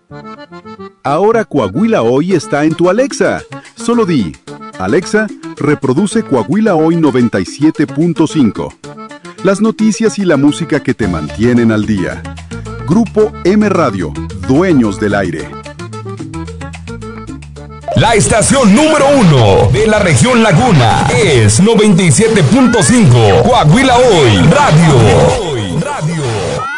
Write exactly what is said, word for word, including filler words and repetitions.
Ahora Coahuila Hoy está en tu Alexa. Solo di, Alexa, reproduce Coahuila Hoy noventa y siete punto cinco. Las noticias y la música que te mantienen al día. Grupo M Radio, dueños del aire. La estación número uno de la región Laguna es noventa y siete punto cinco. Coahuila Hoy Radio. Radio.